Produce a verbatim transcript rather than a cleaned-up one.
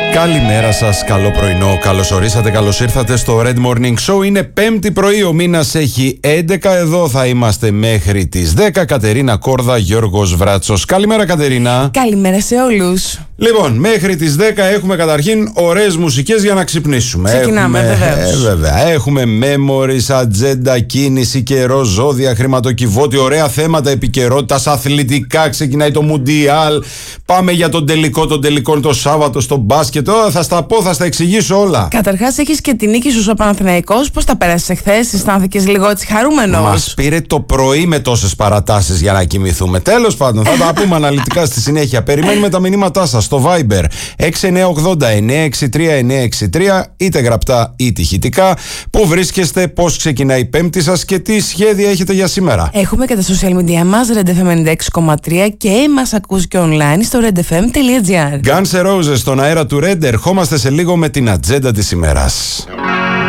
Καλημέρα σας, καλό πρωινό, καλώς ορίσατε, καλώς ήρθατε στο Red Morning Show. Είναι πέμπτη πρωί, ο μήνας έχει έντεκα, εδώ θα είμαστε μέχρι τις δέκα. Κατερίνα Κόρδα, Γιώργος Βράτσος. Καλημέρα Κατερίνα. Καλημέρα σε όλους. Λοιπόν, μέχρι τις δέκα έχουμε καταρχήν ωραίες μουσικές για να ξυπνήσουμε. Ξεκινάμε, έχουμε, βεβαίως. Ε, βέβαια. Έχουμε memories, ατζέντα, κίνηση, καιρό, ζώδια, χρηματοκιβώτιο, ωραία θέματα επικαιρότητας, αθλητικά. Ξεκινάει το Μουντιάλ. Πάμε για τον τελικό, τον τελικό το Σάββατο στο μπάσκετ. Τώρα θα στα πω, θα στα εξηγήσω όλα. Καταρχάς, έχεις και την νίκη σου στο Παναθηναϊκός. Πώς τα πέρασες εχθές, αισθάνθηκες λίγο έτσι χαρούμενος? Μας πήρε το πρωί με τόσες παρατάσεις για να κοιμηθούμε. Τέλος πάντων, θα τα πούμε αναλυτικά στη συνέχεια. Περιμένουμε τα μηνύματά σας στο Viber έξι εννιά ογδόντα εννιά είκοσι τρία εννιά είκοσι τρία, είτε γραπτά είτε ηχητικά. Πού βρίσκεστε, πώς ξεκινάει η Πέμπτη σας και τι σχέδια έχετε για σήμερα. Έχουμε και τα social media μας, Red εφ εμ ενενήντα έξι κόμμα τρία, και μας ακούς και online στο red f m dot g r. Guns N' Roses στον αέρα του Red. Ερχόμαστε σε λίγο με την ατζέντα της ημέρας.